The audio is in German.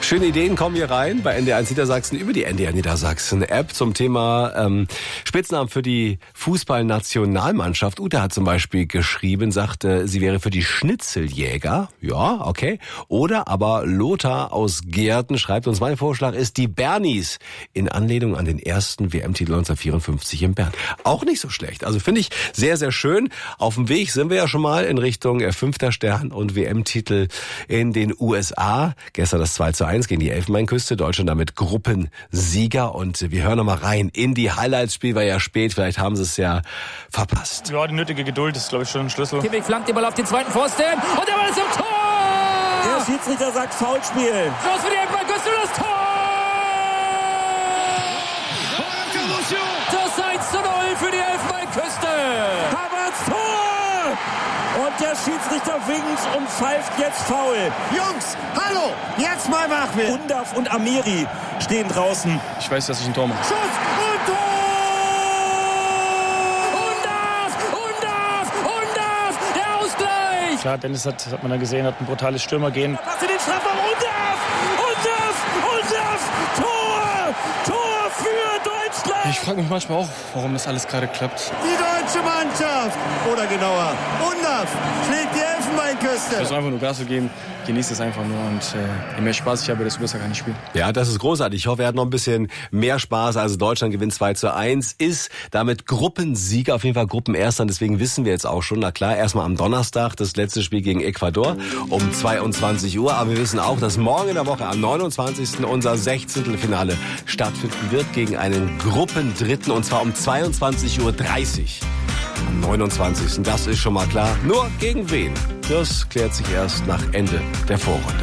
Schöne Ideen kommen hier rein bei NDR1 Niedersachsen über die NDR Niedersachsen App zum Thema Spitznamen für die Fußballnationalmannschaft. Ute hat zum Beispiel geschrieben, sagte, sie wäre für die Schnitzeljäger. Ja, okay. Oder aber Lothar aus Gärten schreibt uns, mein Vorschlag ist die Bernies in Anlehnung an den ersten WM-Titel 1954 in Bern. Auch nicht so schlecht. Also finde ich sehr, sehr schön. Auf dem Weg sind wir ja schon mal in Richtung 5. Stern und WM-Titel in den USA. Gestern das 2:1 gegen die Elfenbeinküste. Deutschland damit Gruppensieger. Und wir hören nochmal rein in die Highlights. Spiel war ja spät. Vielleicht haben sie es ja verpasst. Ja, die nötige Geduld ist, glaube ich, schon ein Schlüssel. Kimmich flankt den Ball auf den zweiten Pfosten. Und der Ball ist im Tor! Der Schiedsrichter sagt Foulspiel. Los für die Elfenbeinküste und das Tor! Das 1:0 für die Elfenbeinküste. Havertz Tor! Und der Schiedsrichter winkt und pfeift jetzt Foul. Jungs, hallo, jetzt mal wach werden. Undav und Amiri stehen draußen. Ich weiß, dass ich ein Tor mache. Schuss und Tor! Undav, der Ausgleich. Klar, Dennis hat man da gesehen, hat ein brutales Stürmergehen. Pass in den Strafraum. Undav! Tor für Deutschland! Ich frage mich manchmal auch, warum das alles gerade klappt. Die deutsche Mannschaft, oder genauer, Undav schlägt die Elfenbeinküste. Ich versuche einfach nur Gas zu geben, genieße es einfach nur und je mehr Spaß ich habe, desto besser kann ich spielen. Ja, das ist großartig. Ich hoffe, er hat noch ein bisschen mehr Spaß. Also Deutschland gewinnt 2:1, ist damit Gruppensieger, auf jeden Fall Gruppenerster. Deswegen wissen wir jetzt auch schon, na klar, erstmal am Donnerstag das letzte Spiel gegen Ecuador um 22 Uhr. Aber wir wissen auch, dass morgen in der Woche am 29. unser 16. Finale stattfinden wird gegen einen Gruppendritten und zwar um 22:30 Uhr. Am 29. Das ist schon mal klar. Nur gegen wen? Das klärt sich erst nach Ende der Vorrunde.